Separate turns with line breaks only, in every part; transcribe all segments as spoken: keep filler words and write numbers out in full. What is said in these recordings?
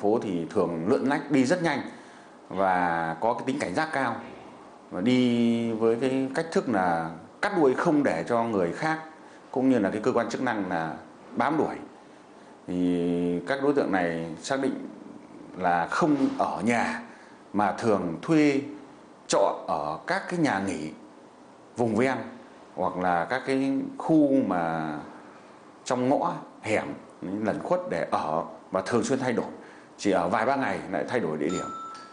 phố thì thường lượn lách, đi rất nhanh và có cái tính cảnh giác cao, và đi với cái cách thức là cắt đuôi không để cho người khác cũng như là cái cơ quan chức năng là bám đuổi. Thì các đối tượng này xác định là không ở nhà mà thường thuê trọ ở các cái nhà nghỉ vùng ven hoặc là các cái khu mà trong ngõ hẻm lẩn khuất để ở, và thường xuyên thay đổi, chỉ ở vài ba ngày lại thay đổi địa điểm.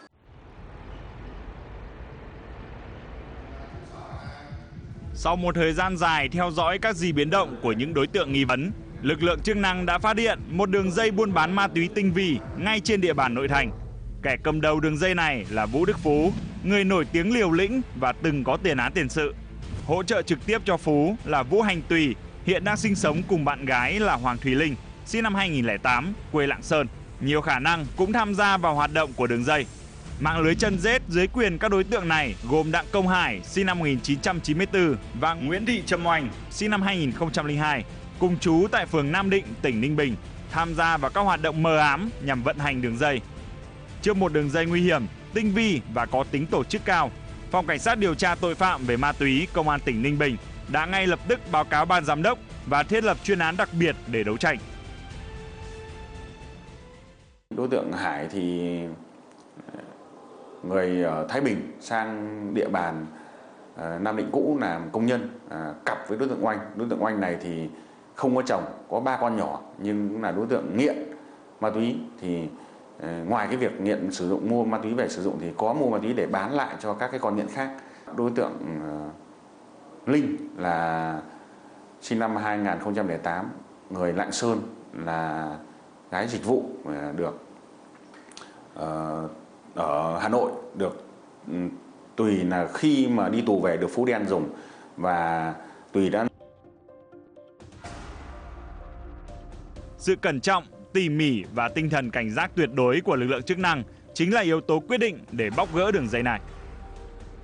Sau một thời gian dài theo dõi các di biến động của những đối tượng nghi vấn, lực lượng chức năng đã phát hiện một đường dây buôn bán ma túy tinh vi ngay trên địa bàn nội thành. Kẻ cầm đầu đường dây này là Vũ Đức Phú, người nổi tiếng liều lĩnh và từng có tiền án tiền sự. Hỗ trợ trực tiếp cho Phú là Vũ Hành Tùy, hiện đang sinh sống cùng bạn gái là Hoàng Thùy Linh, sinh năm hai nghìn không trăm lẻ tám, quê Lạng Sơn. Nhiều khả năng cũng tham gia vào hoạt động của đường dây. Mạng lưới chân rết dưới quyền các đối tượng này gồm Đặng Công Hải, sinh năm một nghìn chín trăm chín mươi tư và Nguyễn Thị Trâm Oanh, sinh năm hai nghìn không trăm lẻ hai, cùng trú tại phường Nam Định, tỉnh Ninh Bình, tham gia vào các hoạt động mờ ám nhằm vận hành đường dây. Trước một đường dây nguy hiểm, tinh vi và có tính tổ chức cao, Phòng Cảnh sát điều tra tội phạm về ma túy Công an tỉnh Ninh Bình đã ngay lập tức báo cáo ban giám đốc và thiết lập chuyên án đặc biệt để đấu tranh.
Đối tượng Hải thì người ở Thái Bình sang địa bàn Nam Định cũ làm công nhân, cặp với đối tượng Oanh. Đối tượng Oanh này thì không có chồng, có ba con nhỏ, nhưng cũng là đối tượng nghiện ma túy. Thì ngoài cái việc nghiện sử dụng, mua ma túy về sử dụng thì có mua ma túy để bán lại cho các cái con nghiện khác. Đối tượng Linh là sinh năm hai nghìn không trăm lẻ tám, người Lạng Sơn, là gái dịch vụ, được ở Hà Nội, được Tùy là khi mà đi tù về được Phú đen dùng, và Tùy đã.
Sự cẩn trọng, tỉ mỉ và tinh thần cảnh giác tuyệt đối của lực lượng chức năng chính là yếu tố quyết định để bóc gỡ đường dây này.